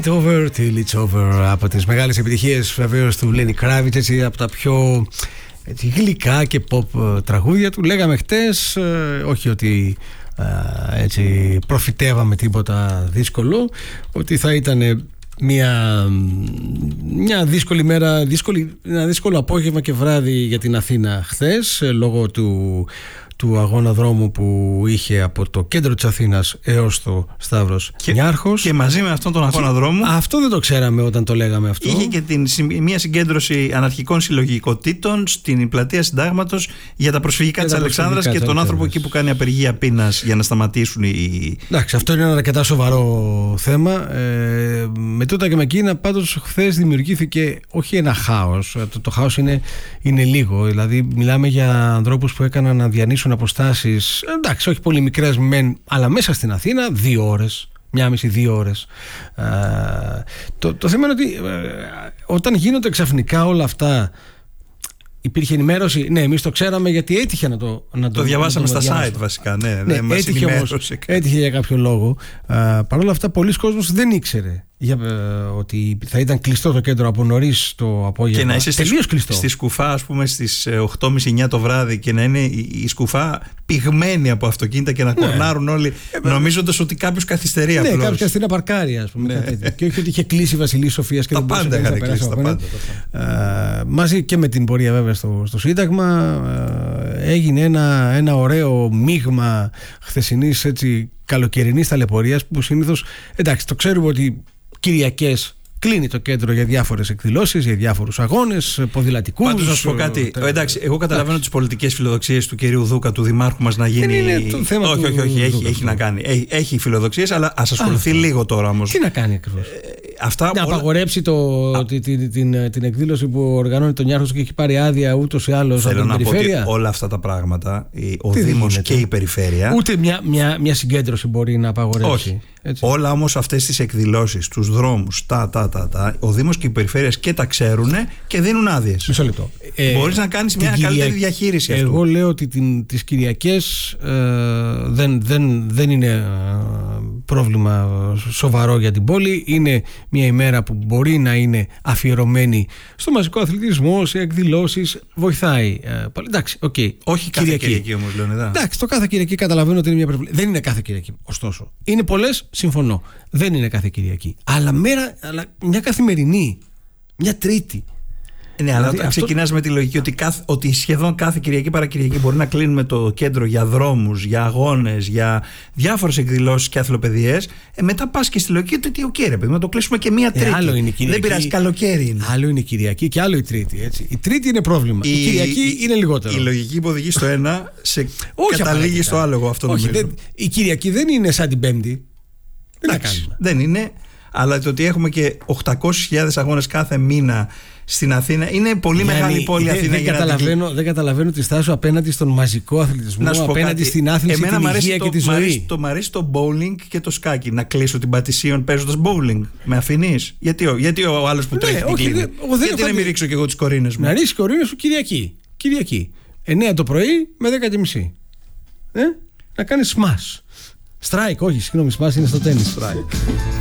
It's over till it's over. Από τις μεγάλες επιτυχίες βεβαίως του Lenny Kravitz, έτσι, από τα πιο έτσι, γλυκά και pop τραγούδια του. Λέγαμε χτες, όχι ότι έτσι προφητεύαμε τίποτα δύσκολο, ότι θα ήταν μια δύσκολη μέρα, ένα δύσκολο απόγευμα και βράδυ για την Αθήνα χθες, λόγω του αγώνα δρόμου που είχε από το κέντρο της Αθήνας έως το Σταύρος Νιάρχος. Και μαζί με αυτόν τον αγώνα δρόμου. Αυτό δεν το ξέραμε όταν το λέγαμε αυτό. Είχε και μια συγκέντρωση αναρχικών συλλογικοτήτων στην πλατεία Συντάγματος για τα προσφυγικά της Αλεξάνδρας και τον άνθρωπο εκεί που κάνει απεργία πείνας για να σταματήσουν οι. Εντάξει, αυτό είναι ένα αρκετά σοβαρό θέμα. Με τούτα και με εκείνα, πάντως χθες δημιουργήθηκε όχι ένα χάος. Το χάος είναι λίγο. Δηλαδή, μιλάμε για ανθρώπους που έκαναν να διανύσουν αποστάσεις, εντάξει, όχι πολύ μικρές μεν, αλλά μέσα στην Αθήνα 2 ώρες, 1,5-2 ώρες. Το θέμα είναι ότι όταν γίνονται ξαφνικά όλα αυτά, υπήρχε ενημέρωση. Ναι, εμείς το ξέραμε γιατί έτυχε να το διαβάσαμε στα site βασικά. Ναι, μας έτυχε όμως, έτυχε για κάποιο λόγο. Παρ' όλα αυτά, πολλοί κόσμος δεν ήξερε ότι θα ήταν κλειστό το κέντρο από νωρίς το απόγευμα. Και να είσαι τελείως κλειστό. Στη Σκουφά, ας πούμε, στις 8.30-9 το βράδυ και να είναι η Σκουφά πυγμένη από αυτοκίνητα και να κορνάρουν όλοι, νομίζοντας ότι κάποιος καθυστερεί απλώς. Ναι, κάποιος καθυστερεί να παρκάρει, ας πούμε. Ναι. Και όχι ότι είχε κλείσει η Βασιλή Σοφίας και τα πάντα είχαν κλείσει. Μαζί και με την πορεία, βέβαια, στο Σύνταγμα έγινε ένα ωραίο μείγμα χθεσινής, έτσι, καλοκαιρινής ταλαιπωρίας που συνήθως, εντάξει, το ξέρουμε ότι Κυριακές κλείνει το κέντρο για διάφορες εκδηλώσεις, για διάφορους αγώνες, ποδηλατικούς. Πάντως να σου πω κάτι. Εντάξει, εγώ καταλαβαίνω τις πολιτικές φιλοδοξίες του κυρίου Δούκα, του δημάρχου μας, να γίνει. Δεν είναι το θέμα. Όχι, έχει να κάνει. Έχει φιλοδοξίες, αλλά ας ασχοληθεί λίγο τώρα όμως. Τι να κάνει ακριβώς? Να απαγορέψει την εκδήλωση που οργανώνει τον Νιάρχος και έχει πάρει άδεια ούτως ή άλλως από την περιφέρεια. Θέλω να πω ότι όλα αυτά τα πράγματα, ο Δήμος και η περιφέρεια. Ούτε μια συγκέντρωση μπορεί να απαγορέψει. Όχι. Έτσι. Όλα όμως αυτές τις εκδηλώσεις, τους δρόμους, ο Δήμος και οι περιφέρειες και τα ξέρουν και δίνουν άδειες. Μισό λεπτό. Μπορείς να κάνεις μια καλύτερη διαχείριση αυτού. Εγώ λέω ότι τις Κυριακές δεν είναι πρόβλημα σοβαρό για την πόλη. Είναι μια ημέρα που μπορεί να είναι αφιερωμένη στο μαζικό αθλητισμό, σε εκδηλώσεις. Βοηθάει. Εντάξει, okay. Όχι κάθε Κυριακή όμως, Λεωνίδα. Εντάξει, το κάθε Κυριακή καταλαβαίνω ότι είναι μια προβλήμα. Δεν είναι κάθε Κυριακή, ωστόσο. Είναι πολλές, συμφωνώ. Δεν είναι κάθε Κυριακή. Αλλά μια καθημερινή, μια Τρίτη. Ναι, αλλά όταν ξεκινάς με τη λογική ότι σχεδόν κάθε Κυριακή παρακυριακή μπορεί να κλείνουμε το κέντρο για δρόμους, για αγώνες, για διάφορες εκδηλώσεις και αθλοπαιδίες, μετά πας και στη λογική ότι ρε παιδί, να το κλείσουμε και μία Τρίτη. Άλλο είναι η Κυριακή. Δεν πειράζει, καλοκαίρι είναι. Άλλο είναι η Κυριακή και άλλο η Τρίτη. Έτσι. Η Τρίτη είναι πρόβλημα. Η Κυριακή είναι λιγότερο. Η λογική που οδηγεί στο ένα καταλήγει στο άλλο. Αυτό όχι, η Κυριακή δεν είναι σαν την Πέμπτη. Δεν είναι. Αλλά το ότι έχουμε και 800.000 αγώνες κάθε μήνα στην Αθήνα, είναι πολύ μεγάλη πόλη Αθήνα. Δεν καταλαβαίνω τη στάση σου απέναντι στον μαζικό αθλητισμό, απέναντι στην άθληση, την υγεία και τη ζωή. Μ' αρέσει το bowling και το σκάκι. Να κλείσω την Πατησίων παίζοντας bowling. Με αφήνεις? Γιατί ο άλλος που τρέχει την κλείνει? Γιατί να μην ρίξω και εγώ τις κορίνες μου? Να ρίξεις κορίνες σου Κυριακή 9 το πρωί με 10:30. Να κάνεις smash. Strike, όχι, συγγνώμη, smash είναι στο τένις. Strike.